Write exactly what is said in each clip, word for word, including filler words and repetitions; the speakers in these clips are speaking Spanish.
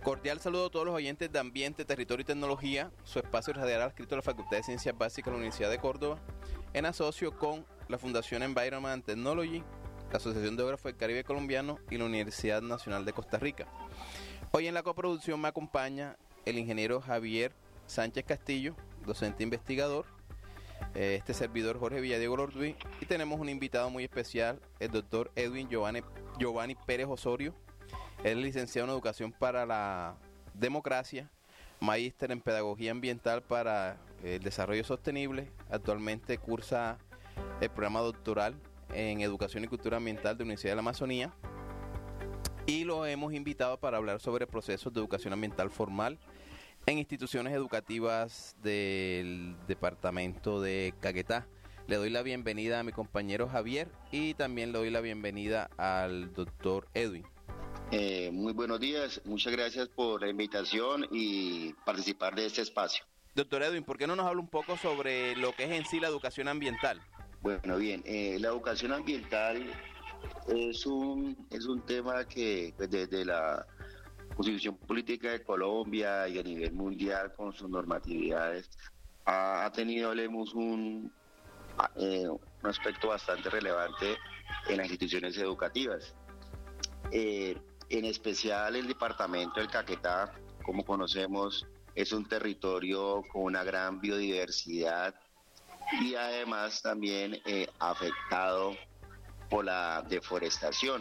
Cordial saludo a todos los oyentes de Ambiente, Territorio y Tecnología, su espacio radial adscrito a la Facultad de Ciencias Básicas de la Universidad de Córdoba, en asocio con la Fundación Environment and Technology, la Asociación de Geógrafos del Caribe Colombiano y la Universidad Nacional de Costa Rica. Hoy en la coproducción me acompaña el ingeniero Javier Sánchez Castillo, docente investigador, este servidor Jorge Villadiego Lorduy, y tenemos un invitado muy especial, el doctor Edwin Giovanni, Giovanni Pérez Osorio. Él es licenciado en Educación para la Democracia, magíster en Pedagogía Ambiental para el Desarrollo Sostenible. Actualmente cursa el programa doctoral en Educación y Cultura Ambiental de la Universidad de la Amazonía. Y lo hemos invitado para hablar sobre procesos de educación ambiental formal en instituciones educativas del departamento de Caquetá. Le doy la bienvenida a mi compañero Javier y también le doy la bienvenida al doctor Edwin. Eh, muy buenos días, muchas gracias por la invitación y participar de este espacio. Doctor Edwin, ¿por qué no nos habla un poco sobre lo que es en sí la educación ambiental? Bueno, bien, eh, la educación ambiental es un, es un tema que pues, desde la Constitución Política de Colombia y a nivel mundial con sus normatividades ha, ha tenido, hablemos, un, eh, un aspecto bastante relevante en las instituciones educativas. Eh, En especial el departamento del Caquetá, como conocemos, es un territorio con una gran biodiversidad y además también eh, afectado por la deforestación,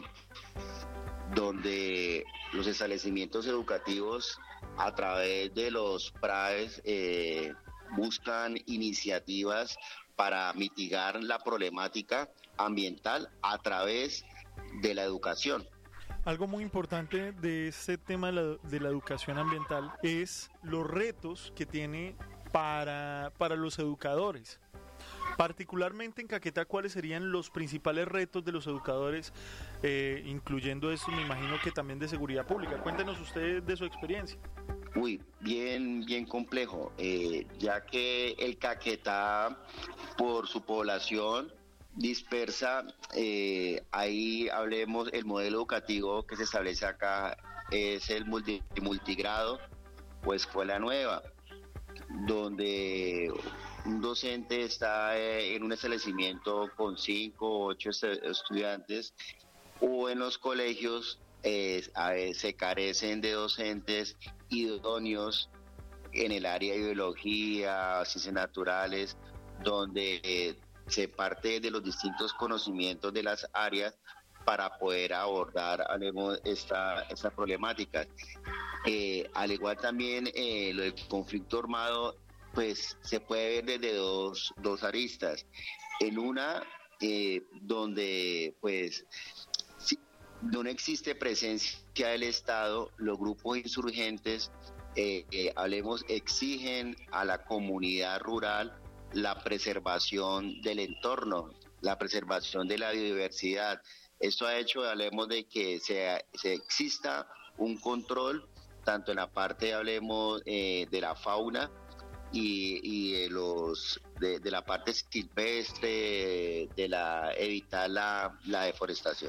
donde los establecimientos educativos a través de los P R A Es eh, buscan iniciativas para mitigar la problemática ambiental a través de la educación. Algo muy importante de este tema de la, de la educación ambiental es los retos que tiene para, para los educadores. Particularmente en Caquetá, ¿cuáles serían los principales retos de los educadores, eh, incluyendo esto, me imagino que también de seguridad pública? Cuéntenos ustedes de su experiencia. Uy, bien, bien complejo, eh, ya que el Caquetá, por su población dispersa, eh, ahí hablemos, el modelo educativo que se establece acá es el multi, multigrado o escuela nueva, donde un docente está en un establecimiento con cinco o ocho estudiantes, o en los colegios eh, se carecen de docentes idóneos en el área de biología, ciencias naturales, donde eh, se parte de los distintos conocimientos de las áreas para poder abordar esta, esta problemática. Eh, al igual también eh, lo del conflicto armado, pues se puede ver desde dos, dos aristas. En una, eh, donde pues si, no existe presencia del Estado, los grupos insurgentes, eh, eh, hablemos, exigen a la comunidad rural la preservación del entorno, la preservación de la biodiversidad. Esto ha hecho, hablemos, de que se, se exista un control, tanto en la parte, hablemos, eh, de la fauna y, y de, los, de, de la parte silvestre, de la, evitar la, la deforestación.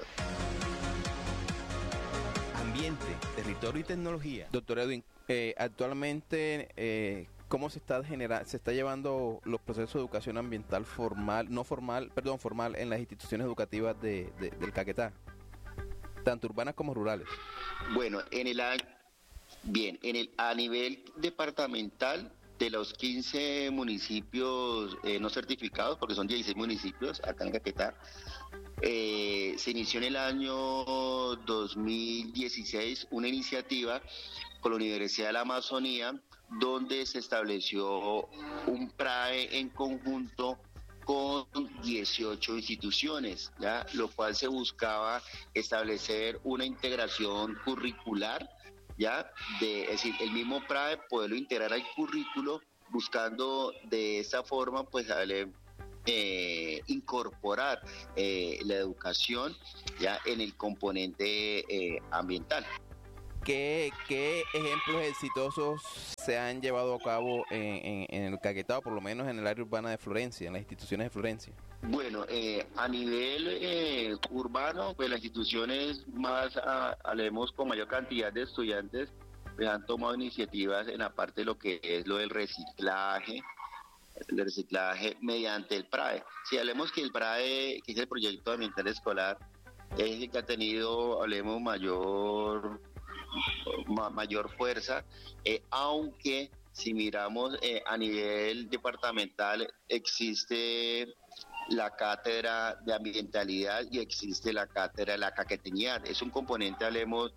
Ambiente, territorio y tecnología. Doctor Edwin, eh, actualmente... Eh, ¿Cómo se está genera, se está llevando los procesos de educación ambiental formal, no formal, perdón, formal en las instituciones educativas de, de, del Caquetá, tanto urbanas como rurales? Bueno, en el bien, en el a nivel departamental, de los quince municipios eh, no certificados, porque son dieciséis municipios acá en Caquetá, eh, se inició en el año dos mil dieciséis una iniciativa con la Universidad de la Amazonía, donde se estableció un P R A E en conjunto con dieciocho instituciones, ¿ya? Lo cual se buscaba establecer una integración curricular, ¿ya? De, es decir, el mismo P R A E poderlo integrar al currículo, buscando de esta forma, pues, darle, eh, incorporar eh, la educación, ¿ya? En el componente eh, ambiental. ¿Qué, ¿Qué ejemplos exitosos se han llevado a cabo en, en, en el Caquetá, o por lo menos en el área urbana de Florencia, en las instituciones de Florencia? Bueno, eh, a nivel eh, urbano, pues las instituciones más, a, hablemos, con mayor cantidad de estudiantes pues, han tomado iniciativas en la parte de lo que es lo del reciclaje, el reciclaje mediante el PRAE. Si hablemos que el PRAE, que es el proyecto ambiental escolar, es el que ha tenido, hablemos, mayor, ma, mayor fuerza, eh, aunque si miramos eh, a nivel departamental existe la cátedra de ambientalidad y existe la cátedra de la caqueteñidad. Es un componente, hablemos,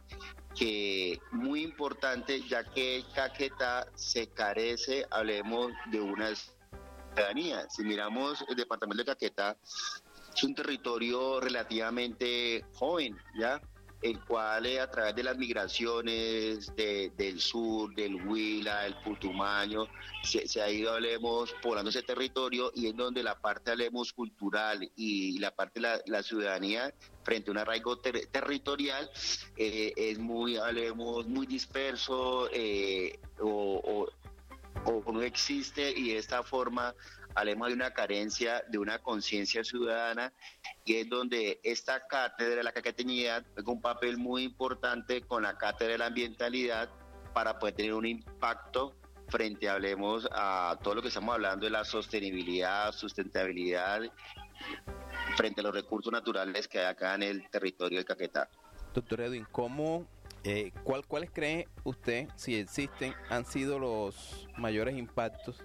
que muy importante, ya que Caquetá se carece, hablemos, de una ciudadanía. Si miramos el departamento de Caquetá, es un territorio relativamente joven, ¿ya? El cual eh, a través de las migraciones de, del sur, del Huila, del Putumayo, se, se ha ido, hablemos, poblando ese territorio, y es donde la parte, hablemos, cultural y la parte de la, la ciudadanía frente a un arraigo ter, territorial eh, es muy, hablemos, muy disperso eh, o, o, o no existe, y de esta forma hablemos de una carencia de una conciencia ciudadana, y es donde esta cátedra de la caqueteñidad juega un papel muy importante con la cátedra de la ambientalidad para poder tener un impacto frente, hablemos, a todo lo que estamos hablando de la sostenibilidad, sustentabilidad, frente a los recursos naturales que hay acá en el territorio del Caquetá. Doctor Edwin, ¿cómo, eh, cuál, ¿cuáles cree usted, si existen, han sido los mayores impactos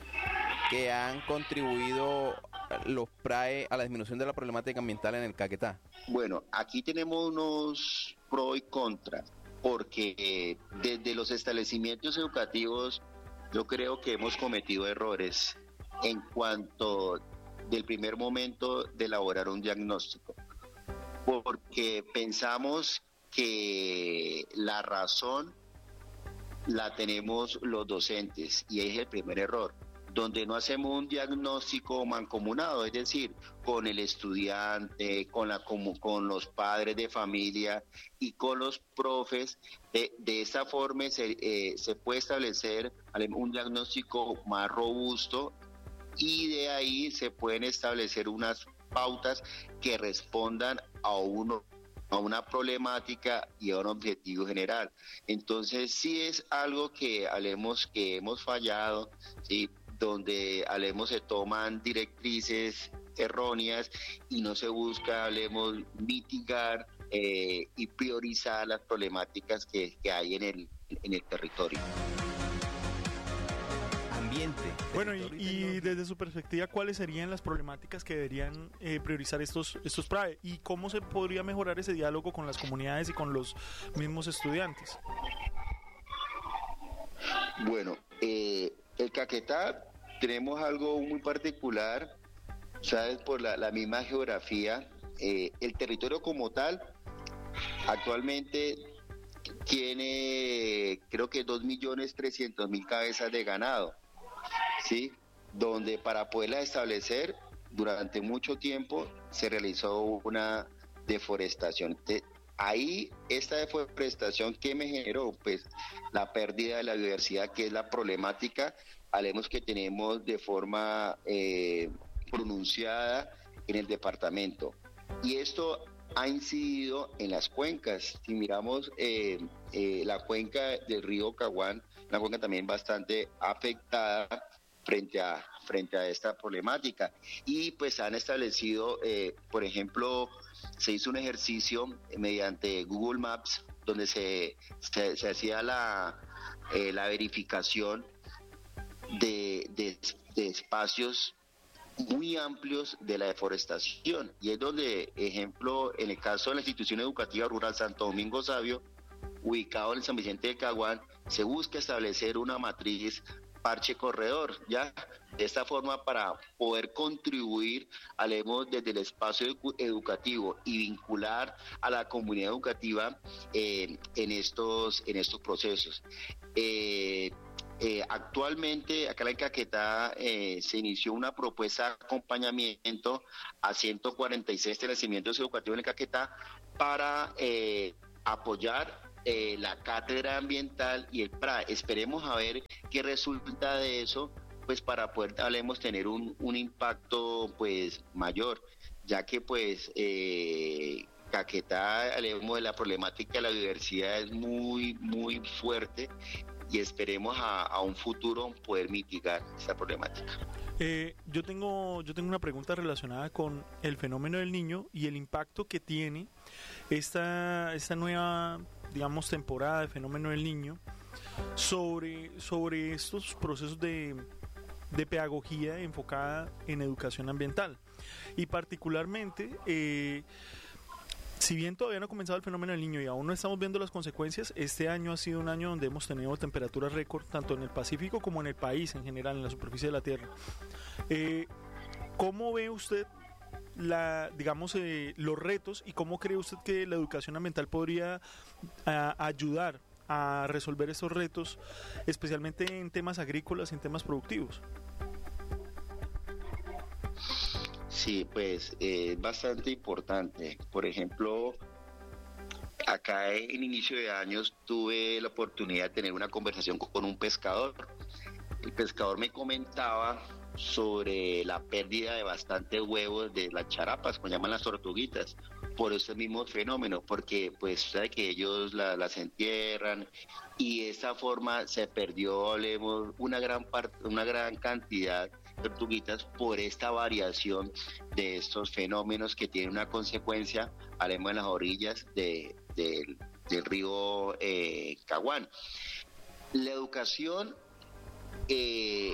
que han contribuido los PRAE a la disminución de la problemática ambiental en el Caquetá? Bueno, aquí tenemos unos pro y contra, porque eh, desde los establecimientos educativos yo creo que hemos cometido errores en cuanto del primer momento de elaborar un diagnóstico, porque pensamos que la razón la tenemos los docentes, y es el primer error, donde no hacemos un diagnóstico mancomunado, es decir, con el estudiante, con, la, con, con los padres de familia y con los profes. De, de esta forma se, eh, se puede establecer un diagnóstico más robusto, y de ahí se pueden establecer unas pautas que respondan a uno a una problemática y a un objetivo general. Entonces sí es algo que hablemos que hemos fallado, ¿sí? Donde hablemos se toman directrices erróneas y no se busca, hablemos, mitigar eh, y priorizar las problemáticas que, que hay en el, en el territorio. Ambiente. Bueno, y, y desde su perspectiva, ¿cuáles serían las problemáticas que deberían eh, priorizar estos, estos PRAE? ¿Y cómo se podría mejorar ese diálogo con las comunidades y con los mismos estudiantes? Bueno, eh, el Caquetá tenemos algo muy particular, ¿sabes? Por la, la misma geografía. Eh, el territorio como tal actualmente tiene, creo que dos millones trescientos mil cabezas de ganado, ¿sí? Donde para poderla establecer durante mucho tiempo se realizó una deforestación. De, ahí esta deforestación, ¿qué me generó? Pues la pérdida de la biodiversidad, que es la problemática, hablemos, que tenemos de forma eh, pronunciada en el departamento. Y esto ha incidido en las cuencas. Si miramos eh, eh, la cuenca del río Caguán, una cuenca también bastante afectada frente a, frente a esta problemática. Y pues han establecido, eh, por ejemplo, se hizo un ejercicio mediante Google Maps, donde se, se, se hacía la, eh, la verificación de, de, de espacios muy amplios de la deforestación, y es donde, ejemplo, en el caso de la institución educativa rural Santo Domingo Sabio, ubicado en San Vicente de Caguán, se busca establecer una matriz parche corredor, ya de esta forma, para poder contribuir, hablemos, desde el espacio edu- educativo y vincular a la comunidad educativa eh, en estos en estos procesos. Eh, Eh, actualmente, acá en Caquetá eh, se inició una propuesta de acompañamiento a ciento cuarenta y seis establecimientos educativos en el Caquetá para eh, apoyar eh, la cátedra ambiental y el PRAE. Esperemos a ver qué resulta de eso, pues para poder, hablemos, tener un, un impacto pues mayor, ya que pues eh, Caquetá, hablemos de la problemática de la diversidad, es muy, muy fuerte y esperemos a, a un futuro poder mitigar esa problemática. Eh, yo tengo yo tengo una pregunta relacionada con el fenómeno del niño y el impacto que tiene esta, esta nueva, digamos, temporada de fenómeno del niño sobre, sobre estos procesos de, de pedagogía enfocada en educación ambiental. Y particularmente, eh, si bien todavía no ha comenzado el fenómeno del niño y aún no estamos viendo las consecuencias, este año ha sido un año donde hemos tenido temperaturas récord tanto en el Pacífico como en el país en general, en la superficie de la Tierra. Eh, ¿Cómo ve usted la, digamos, eh, los retos y cómo cree usted que la educación ambiental podría a, ayudar a resolver estos retos, especialmente en temas agrícolas, en temas productivos? Sí, pues es eh, bastante importante. Por ejemplo, acá en inicio de años tuve la oportunidad de tener una conversación con un pescador. El pescador me comentaba sobre la pérdida de bastantes huevos de las charapas, como llaman las tortuguitas, por ese mismo fenómeno, porque pues sabe que ellos la, las entierran y de esa forma se perdió, hablemos, una gran parte, una gran cantidad de tortuguitas por esta variación de estos fenómenos que tienen una consecuencia, hablemos en las orillas de, de, del río eh, Caguán. La educación, eh,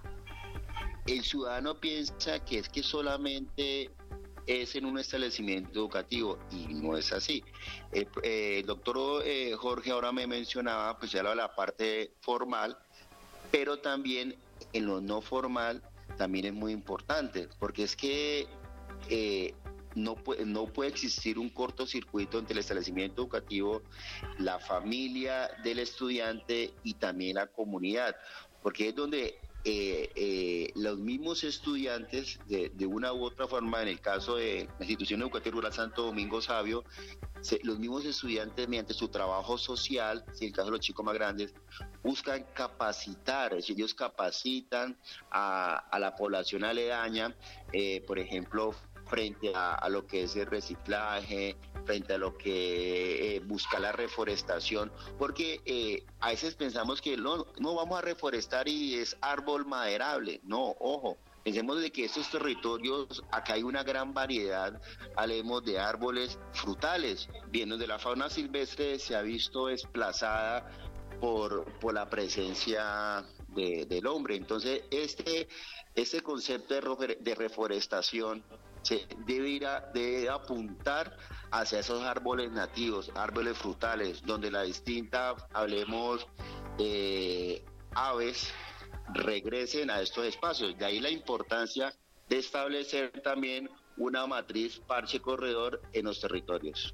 el ciudadano piensa que es que solamente es en un establecimiento educativo y no es así. Eh, eh, el doctor eh, Jorge ahora me mencionaba, pues ya hablaba de la parte formal, pero también en lo no formal también es muy importante, porque es que eh, no, puede, no puede existir un cortocircuito entre el establecimiento educativo, la familia del estudiante y también la comunidad, porque es donde Eh, eh, los mismos estudiantes de, de una u otra forma, en el caso de la institución educativa rural Santo Domingo Sabio, se, los mismos estudiantes mediante su trabajo social, si en el caso de los chicos más grandes, buscan capacitar, es decir, ellos capacitan a, a la población aledaña, eh, por ejemplo, frente a, a lo que es el reciclaje, frente a lo que eh, busca la reforestación, porque eh, a veces pensamos que no, no vamos a reforestar y es árbol maderable, no, ojo, pensemos de que estos territorios, acá hay una gran variedad, hablemos de árboles frutales, bien, donde la fauna silvestre se ha visto desplazada por, por la presencia de, del hombre, entonces este, este concepto de, de reforestación se debe ir a, debe apuntar hacia esos árboles nativos, árboles frutales, donde la distinta, hablemos, eh, aves regresen a estos espacios. De ahí la importancia de establecer también una matriz parche corredor en los territorios.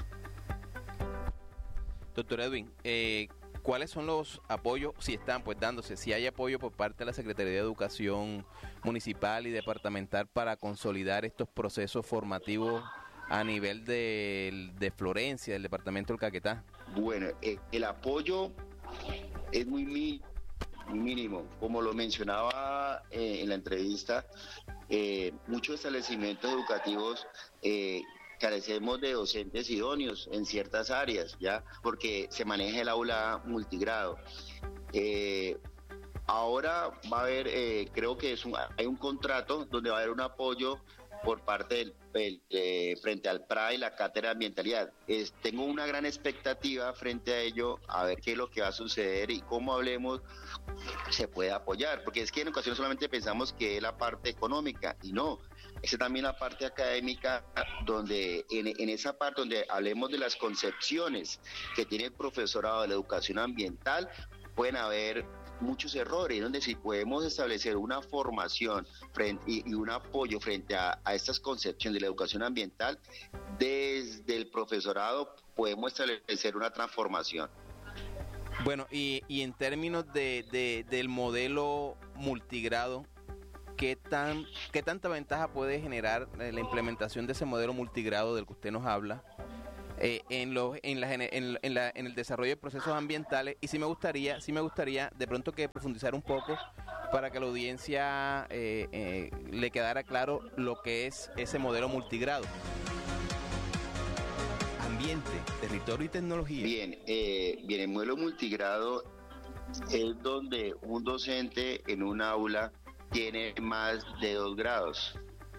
Doctor Edwin, eh, ¿cuáles son los apoyos, si están pues dándose, si hay apoyo por parte de la Secretaría de Educación municipal y departamental para consolidar estos procesos formativos a nivel de, de Florencia, del departamento del Caquetá? Bueno, eh, el apoyo es muy, muy mínimo. Como lo mencionaba eh, en la entrevista, eh, muchos establecimientos educativos eh, carecemos de docentes idóneos en ciertas áreas, ya, porque se maneja el aula multigrado. Eh, ahora va a haber, eh, creo que es un, hay un contrato donde va a haber un apoyo por parte del, del eh, frente al P R A y la Cátedra de Ambientalidad. Es, tengo una gran expectativa frente a ello, a ver qué es lo que va a suceder y cómo hablemos se puede apoyar, porque es que en ocasiones solamente pensamos que es la parte económica y no, es también la parte académica, donde en, en esa parte donde hablemos de las concepciones que tiene el profesorado de la educación ambiental, pueden haber muchos errores, donde si podemos establecer una formación frente, y, y un apoyo frente a, a estas concepciones de la educación ambiental, desde el profesorado podemos establecer una transformación. Bueno, y, y en términos de, de, del modelo multigrado, ¿qué, tan, ¿qué tanta ventaja puede generar la implementación de ese modelo multigrado del que usted nos habla eh, en, los, en, la, en, en, la, en el desarrollo de procesos ambientales? Y sí me gustaría, sí me gustaría de pronto que profundizar un poco para que a la audiencia eh, eh, le quedara claro lo que es ese modelo multigrado. ambiente, territorio y tecnología. Bien, eh, bien, el modelo multigrado es donde un docente en un aula tiene más de dos grados.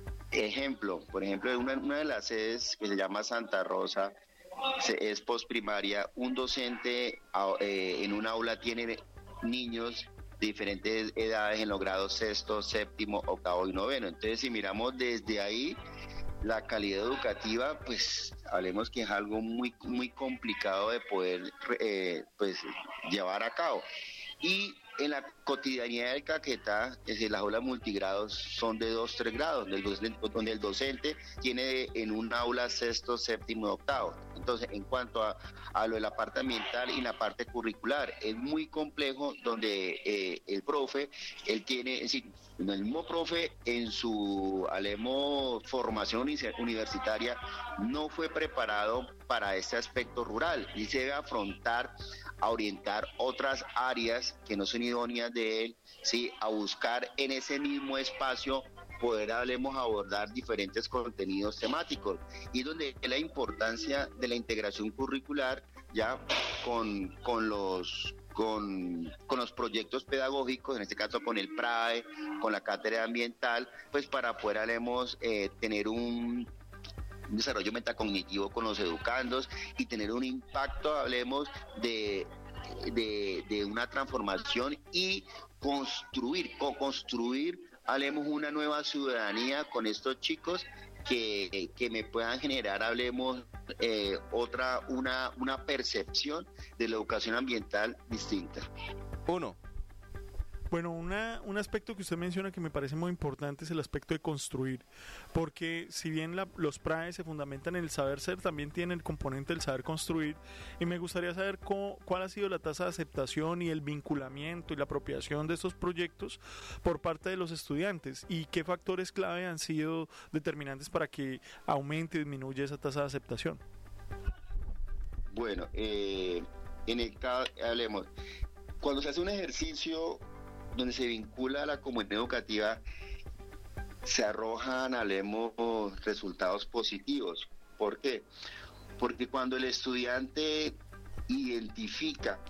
Ejemplo, por ejemplo, una, una de las sedes que se llama Santa Rosa se, es postprimaria. Un docente a- eh, en un aula tiene niños de diferentes edades en los grados sexto, séptimo, octavo y noveno. Entonces, si miramos desde ahí, la calidad educativa, pues hablemos que es algo muy muy complicado de poder eh, pues llevar a cabo. Y en la cotidianidad del Caquetá, es decir, las aulas multigrados son de dos, tres grados, del docente- donde el docente tiene en un aula sexto, séptimo y octavo. Entonces, en cuanto a, a lo de la parte ambiental y la parte curricular, es muy complejo donde eh, el profe, él tiene, es decir, el mismo profe en su, hablemos, formación uni- universitaria, no fue preparado para este aspecto rural y se debe afrontar a orientar otras áreas que no son idóneas de él, ¿sí? A buscar en ese mismo espacio poder, hablemos, abordar diferentes contenidos temáticos y donde la importancia de la integración curricular ya con, con los con, con los proyectos pedagógicos, en este caso con el P R A E, con la cátedra ambiental, pues para poder, hablemos, eh, tener un un desarrollo metacognitivo con los educandos y tener un impacto, hablemos, de, de, de una transformación y construir, co-construir, hablemos, una nueva ciudadanía con estos chicos que, que me puedan generar, hablemos, eh, otra, una, una percepción de la educación ambiental distinta. Uno, Bueno, una, un aspecto que usted menciona que me parece muy importante es el aspecto de construir, porque si bien la- los P R A E se fundamentan en el saber ser, también tiene el componente del saber construir, y me gustaría saber cómo- cuál ha sido la tasa de aceptación y el vinculamiento y la apropiación de estos proyectos por parte de los estudiantes, y qué factores clave han sido determinantes para que aumente y disminuya esa tasa de aceptación. Bueno, eh, en el caso, hablemos, cuando se hace un ejercicio donde se vincula a la comunidad educativa, se arrojan, hablemos, resultados positivos. ¿Por qué? Porque cuando el estudiante identifica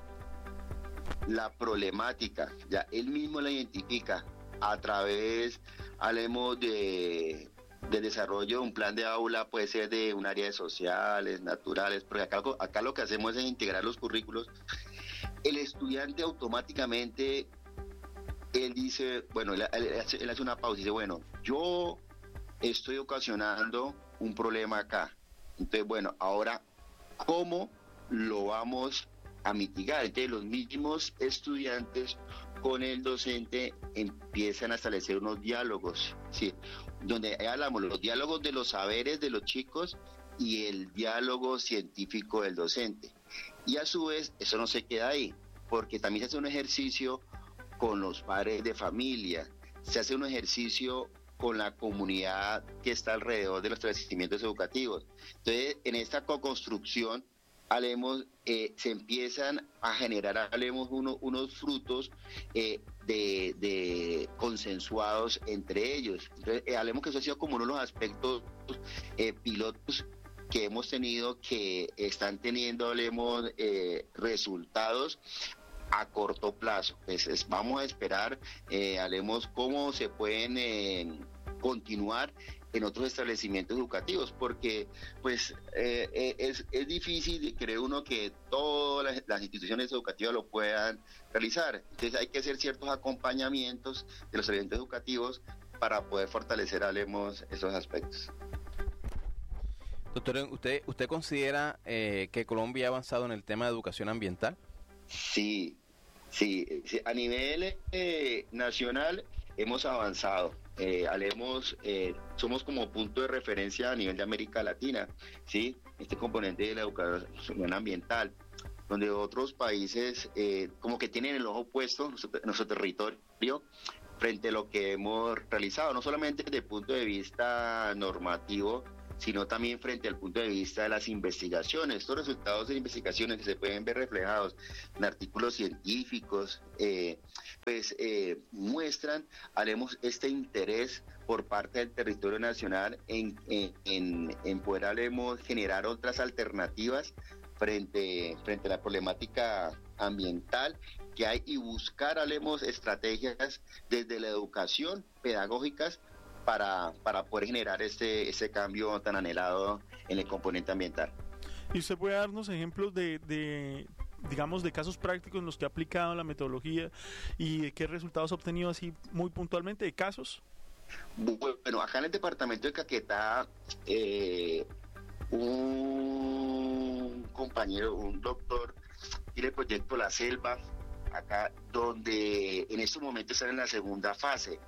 la problemática, ya él mismo la identifica a través, hablemos, de del desarrollo de un plan de aula, puede ser de un área de sociales, naturales, porque acá, acá lo que hacemos es integrar los currículos. El estudiante automáticamente, él dice, bueno, él, él hace, él hace una pausa y dice, bueno, yo estoy ocasionando un problema acá. Entonces, bueno, ahora, ¿cómo lo vamos a mitigar? Entonces, los mismos estudiantes con el docente empiezan a establecer unos diálogos, ¿sí? Donde hablamos los diálogos de los saberes de los chicos y el diálogo científico del docente. Y a su vez, eso no se queda ahí, porque también se hace un ejercicio con los padres de familia, se hace un ejercicio con la comunidad que está alrededor de los establecimientos educativos. Entonces, en esta co-construcción, hablemos, eh, se empiezan a generar, hablemos, uno, unos frutos eh, de, de consensuados entre ellos. Entonces, eh, hablemos que eso ha sido como uno de los aspectos eh, pilotos que hemos tenido, que están teniendo, hablemos, eh, resultados a corto plazo. Pues es, vamos a esperar, eh, hablemos cómo se pueden eh, continuar en otros establecimientos educativos, porque pues eh, es, es difícil, cree uno, que todas las, las instituciones educativas lo puedan realizar. Entonces hay que hacer ciertos acompañamientos de los establecimientos educativos para poder fortalecer, hablemos, esos aspectos. doctor, ¿usted, usted considera eh, que Colombia ha avanzado en el tema de educación ambiental? Sí, sí, sí, a nivel eh, nacional hemos avanzado. Eh, hablemos, eh, somos como punto de referencia a nivel de América Latina, ¿sí? Este componente de la educación ambiental, donde otros países eh, como que tienen el ojo puesto en nuestro, en nuestro territorio frente a lo que hemos realizado, no solamente desde el punto de vista normativo, sino también frente al punto de vista de las investigaciones. Estos resultados de investigaciones que se pueden ver reflejados en artículos científicos, eh, pues eh, muestran, haremos este interés por parte del territorio nacional en, en, en, en poder, haremos, generar otras alternativas frente, frente a la problemática ambiental que hay y buscar, haremos, estrategias desde la educación pedagógicas para, para poder generar este, este cambio tan anhelado en el componente ambiental. ¿Y usted puede darnos ejemplos de, de, digamos, de casos prácticos en los que ha aplicado la metodología y de qué resultados ha obtenido así muy puntualmente, de casos? Bueno, acá en el departamento de Caquetá, eh, un compañero, un doctor, tiene el proyecto La Selva, acá donde en estos momentos están en la segunda fase.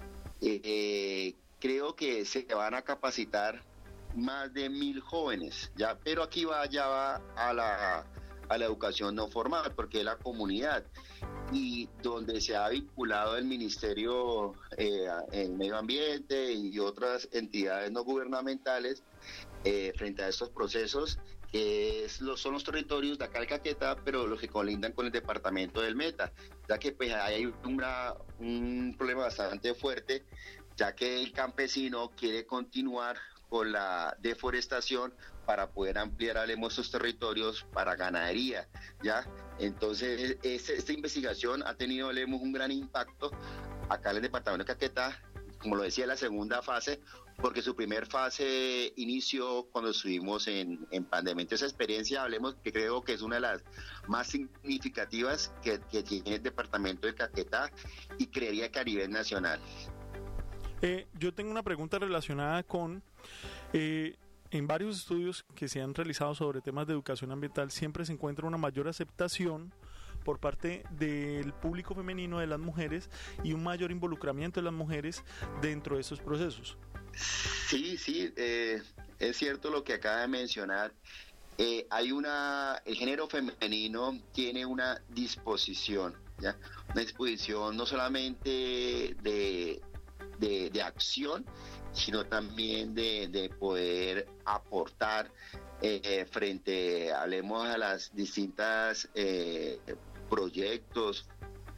Eh, creo que se van a capacitar más de mil jóvenes, ya, pero aquí va, ya va a la, a la educación no formal, porque es la comunidad, y donde se ha vinculado el Ministerio eh, el Medio Ambiente y otras entidades no gubernamentales eh, frente a estos procesos, que es, los, son los territorios de acá de Caquetá, pero los que colindan con el departamento del Meta, ya que pues hay una, un problema bastante fuerte, ya que el campesino quiere continuar con la deforestación para poder ampliar, hablemos, sus territorios para ganadería, ¿ya? Entonces, este, esta investigación ha tenido, hablemos, un gran impacto acá en el departamento de Caquetá, como lo decía, la segunda fase, porque su primer fase inició cuando estuvimos en, en pandemia. Entonces, esa experiencia, hablemos, que creo que es una de las más significativas que, que tiene el departamento de Caquetá y creería que a nivel nacional. Eh, yo tengo una pregunta relacionada con... Eh, en varios estudios que se han realizado sobre temas de educación ambiental siempre se encuentra una mayor aceptación por parte del público femenino, de las mujeres, y un mayor involucramiento de las mujeres dentro de estos procesos. Sí, sí, eh, es cierto lo que acaba de mencionar. Eh, hay una, el género femenino tiene una disposición, ¿ya? Una disposición no solamente de, de, de acción, sino también de, de poder aportar eh, frente, hablemos, a las distintas eh, proyectos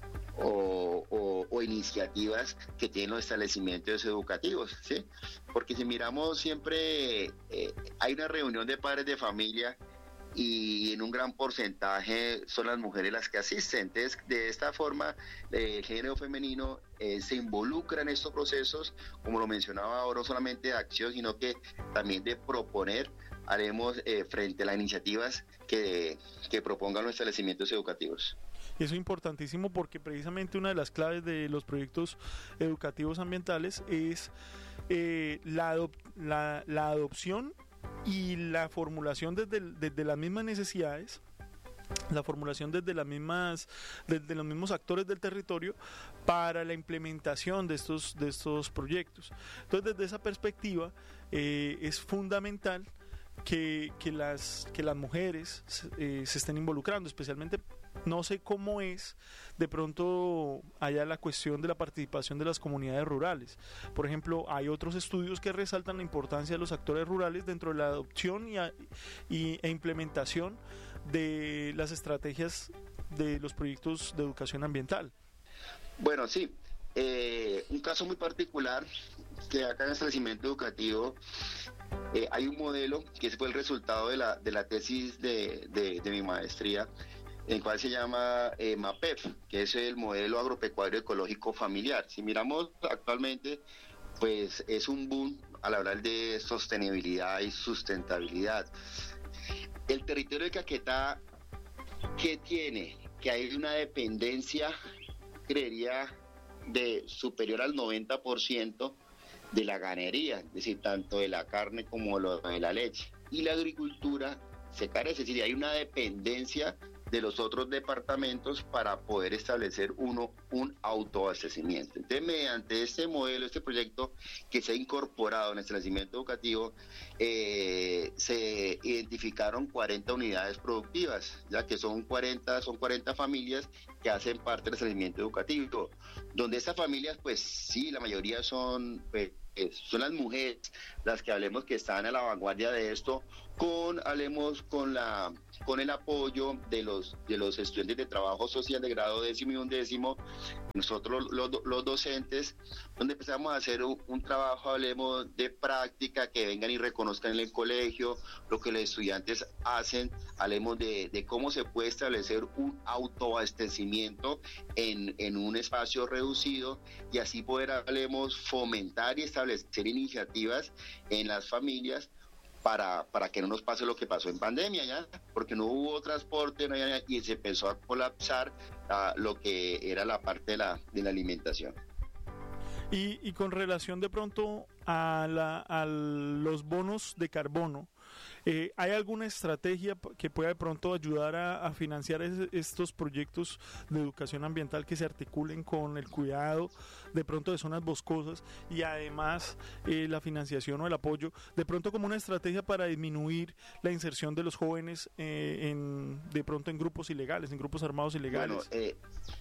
o, o, o iniciativas que tienen los establecimientos educativos, ¿sí? Porque si miramos siempre, eh, hay una reunión de padres de familia y en un gran porcentaje son las mujeres las que asisten. Entonces, de esta forma, el género femenino eh, se involucra en estos procesos, como lo mencionaba ahora, no solamente de acción, sino que también de proponer, haremos eh, frente a las iniciativas que, que propongan los establecimientos educativos. Y eso es importantísimo porque precisamente una de las claves de los proyectos educativos ambientales es eh, la, adop la, la adopción y la formulación desde, desde las mismas necesidades, la formulación desde las mismas, desde los mismos actores del territorio para la implementación de estos, de estos proyectos. Entonces, desde esa perspectiva, eh, es fundamental que, que, las, que las mujeres eh, se estén involucrando, especialmente. No sé cómo es de pronto allá la cuestión de la participación de las comunidades rurales. Por ejemplo, hay otros estudios que resaltan la importancia de los actores rurales dentro de la adopción y, a, y, e implementación de las estrategias de los proyectos de educación ambiental. Bueno, sí. Eh, un caso muy particular que acá en el establecimiento educativo eh, hay un modelo que fue el resultado de la, de la tesis de, de, de mi maestría, el cual se llama eh, MAPEF, que es el modelo agropecuario ecológico familiar. Si miramos actualmente, pues es un boom al hablar de sostenibilidad y sustentabilidad. El territorio de Caquetá, ¿qué tiene? Que hay una dependencia, creería, de superior al noventa por ciento de la ganadería, es decir, tanto de la carne como de la leche. Y la agricultura se carece, es decir, hay una dependencia de los otros departamentos para poder establecer uno un autoabastecimiento. Entonces, mediante este modelo, este proyecto que se ha incorporado en el establecimiento educativo, eh, se identificaron cuarenta unidades productivas, ya que son cuarenta, son cuarenta familias que hacen parte del establecimiento educativo, donde estas familias, pues sí, la mayoría son pues, son las mujeres las que hablemos que están a la vanguardia de esto, con hablemos con la con el apoyo de los de los estudiantes de trabajo social de grado décimo y undécimo, nosotros los, los docentes, donde empezamos a hacer un, un trabajo, hablemos de práctica, que vengan y reconozcan en el colegio lo que los estudiantes hacen, hablemos de, de cómo se puede establecer un autoabastecimiento en, en un espacio reducido, y así poder, hablemos, fomentar y establecer iniciativas en las familias para, para que no nos pase lo que pasó en pandemia, ya, porque no hubo transporte, no había, y se empezó a colapsar uh, lo que era la parte de la, de la alimentación. Y, y con relación de pronto a, la, a los bonos de carbono, eh, ¿hay alguna estrategia que pueda de pronto ayudar a, a financiar es, estos proyectos de educación ambiental que se articulen con el cuidado de pronto de zonas boscosas y además eh, la financiación o el apoyo, de pronto como una estrategia para disminuir la inserción de los jóvenes eh, en, de pronto en grupos ilegales, en grupos armados ilegales? Bueno, eh...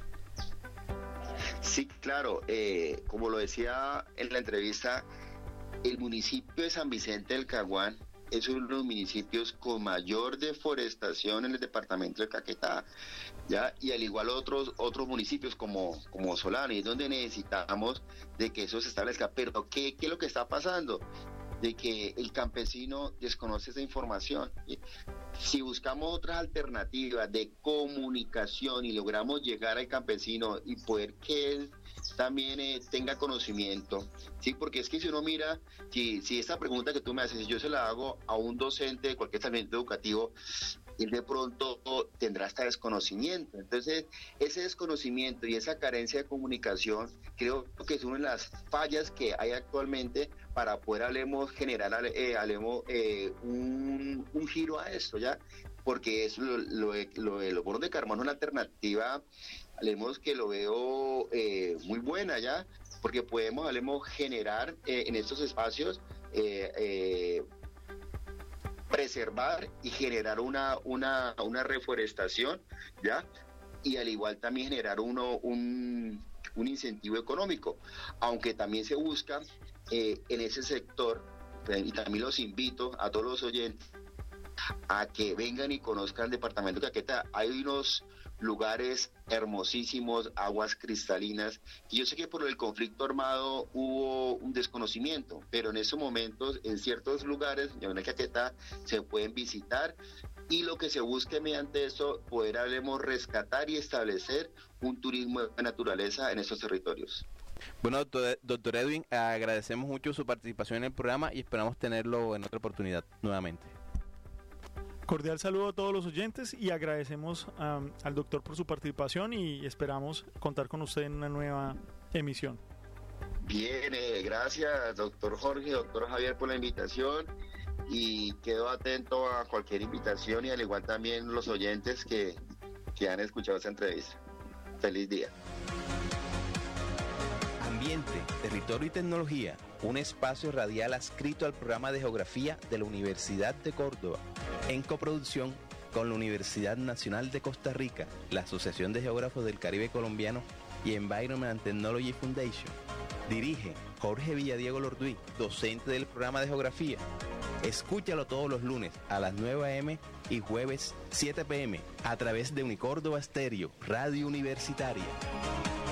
Sí, claro, eh, como lo decía en la entrevista, el municipio de San Vicente del Caguán es uno de los municipios con mayor deforestación en el departamento de Caquetá, ¿ya? Y al igual otros otros municipios como, como Solano, y es donde necesitamos de que eso se establezca. Pero ¿qué, qué es lo que está pasando? De que el campesino desconoce esa información. Si buscamos otras alternativas de comunicación y logramos llegar al campesino y poder que él también eh, tenga conocimiento, sí, porque es que si uno mira, si, si esta pregunta que tú me haces, yo se la hago a un docente de cualquier establecimiento educativo, él de pronto tendrá hasta desconocimiento. Entonces, ese desconocimiento y esa carencia de comunicación creo que es una de las fallas que hay actualmente para poder, hablemos, generar eh, hablemos, eh, un, un giro a esto, ¿ya? Porque es lo, lo, lo, los bonos de carbono es una alternativa, hablemos, que lo veo eh, muy buena, ¿ya? Porque podemos, hablemos, generar eh, en estos espacios eh, eh, preservar y generar una, una, una reforestación, ¿ya? Y al igual también generar uno, un, un incentivo económico, aunque también se busca eh, en ese sector, y también los invito a todos los oyentes a que vengan y conozcan el departamento de Caquetá. Hay unos lugares hermosísimos, aguas cristalinas, y yo sé que por el conflicto armado hubo un desconocimiento, pero en estos momentos en ciertos lugares en Caquetá se pueden visitar, y lo que se busque mediante eso, poder, hablemos, rescatar y establecer un turismo de naturaleza en estos territorios. Bueno, doctor, doctor Edwin, agradecemos mucho su participación en el programa y esperamos tenerlo en otra oportunidad nuevamente. Cordial saludo a todos los oyentes y agradecemos um, al doctor por su participación y esperamos contar con usted en una nueva emisión. Bien, eh, gracias doctor Jorge, doctor Javier, por la invitación, y quedo atento a cualquier invitación, y al igual también los oyentes que, que han escuchado esta entrevista. Feliz día. Ambiente, Territorio y Tecnología, un espacio radial adscrito al programa de Geografía de la Universidad de Córdoba, en coproducción con la Universidad Nacional de Costa Rica, la Asociación de Geógrafos del Caribe Colombiano y Environment and Technology Foundation. Dirige Jorge Villadiego Lorduy, docente del programa de Geografía. Escúchalo todos los lunes a las nueve a eme y jueves siete pe eme a través de Unicórdoba Estéreo, Radio Universitaria.